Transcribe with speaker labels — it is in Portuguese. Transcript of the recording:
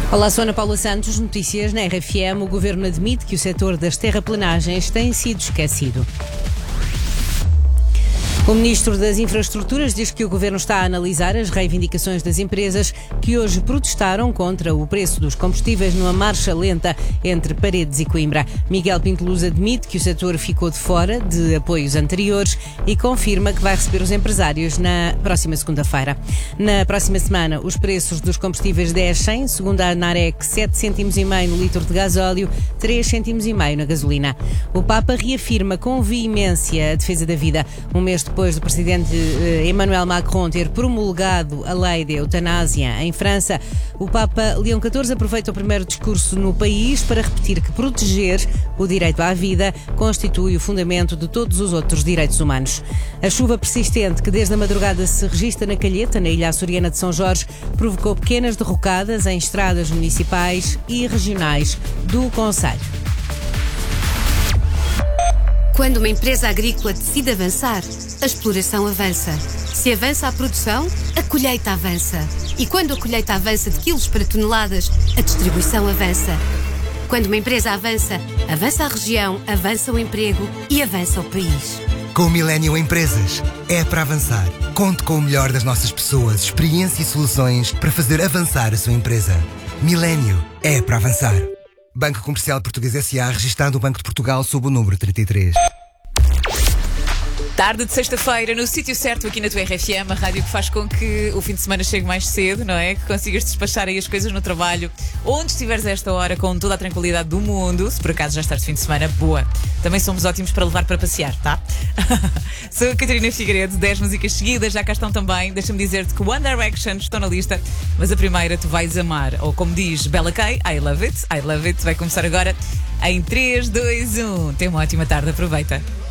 Speaker 1: Olá, sou Ana Paula Santos, notícias na RFM. O Governo admite que o setor das terraplanagens tem sido esquecido. O Ministro das Infraestruturas diz que o Governo está a analisar as reivindicações das empresas que hoje protestaram contra o preço dos combustíveis numa marcha lenta entre Paredes e Coimbra. Miguel Pinto Luz admite que o setor ficou de fora de apoios anteriores e confirma que vai receber os empresários na próxima segunda-feira. Na próxima semana, os preços dos combustíveis descem, segundo a ANAREC, 7,5 cêntimos no litro de gasóleo, 3,5 cêntimos na gasolina. O Papa reafirma com veemência a defesa da vida. Um mês depois do presidente Emmanuel Macron ter promulgado a lei da eutanásia em França, o Papa Leão XIV aproveita o primeiro discurso no país para repetir que proteger o direito à vida constitui o fundamento de todos os outros direitos humanos. A chuva persistente que desde a madrugada se registra na Calheta, na ilha açoriana de São Jorge, provocou pequenas derrocadas em estradas municipais e regionais do concelho.
Speaker 2: Quando uma empresa agrícola decide avançar, a exploração avança. Se avança a produção, a colheita avança. E quando a colheita avança de quilos para toneladas, a distribuição avança. Quando uma empresa avança, avança a região, avança o emprego e avança o país.
Speaker 3: Com o Millennium Empresas, é para avançar. Conte com o melhor das nossas pessoas, experiência e soluções para fazer avançar a sua empresa. Millennium é para avançar. Banco Comercial Português S.A. registado no Banco de Portugal sob o número 33.
Speaker 4: Tarde de sexta-feira, no sítio certo aqui na tua RFM, a rádio que faz com que o fim de semana chegue mais cedo, não é? Que consigas despachar aí as coisas no trabalho, onde estiveres a esta hora, com toda a tranquilidade do mundo. Se por acaso já estás de fim de semana, boa. Também somos ótimos para levar para passear, tá? Sou a Catarina Figueiredo, 10 músicas seguidas, já cá estão também. Deixa-me dizer-te que One Direction estão na lista, mas a primeira tu vais amar. Ou como diz Bella Kay, I love it, vai começar agora em 3, 2, 1. Tenha uma ótima tarde, aproveita.